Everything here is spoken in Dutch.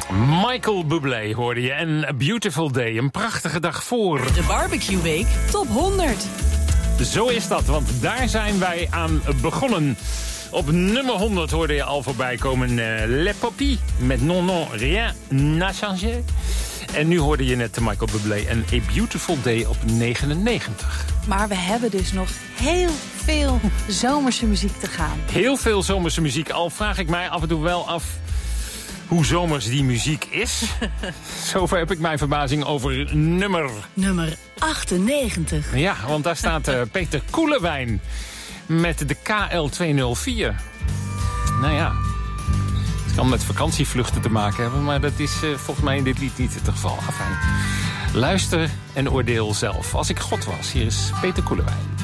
Michael Bublé hoorde je en A Beautiful Day, een prachtige dag voor. De Barbecue Week Top 100. Zo is dat, want daar zijn wij aan begonnen. Op nummer 100 hoorde je al voorbij komen Le Poppy met Non Non Rien n'a changé. En nu hoorde je net Michael Bublé en A Beautiful Day op 99. Maar we hebben dus nog heel veel zomerse muziek te gaan. Heel veel zomerse muziek, al vraag ik mij af en toe wel af hoe zomers die muziek is. Zover heb ik mijn verbazing over nummer 98. Ja, want daar staat Peter Koelewijn met de KL204. Nou ja, het kan met vakantievluchten te maken hebben, maar dat is volgens mij in dit lied niet het geval. Afijn. Luister en oordeel zelf. Als ik God was, hier is Peter Koelewijn.